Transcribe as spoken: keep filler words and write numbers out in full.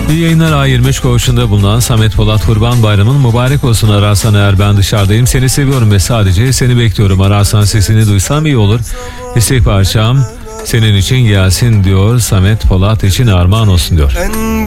İyi yayınlar. A yirmi üç koğuşunda bulunan Samet Polat, Kurban Bayramın mübarek olsun. Ararsan eğer ben dışarıdayım, seni seviyorum ve sadece seni bekliyorum. Ararsan sesini duysam iyi olur. İstek parçam senin için gelsin diyor, Samet Polat için armağan olsun diyor.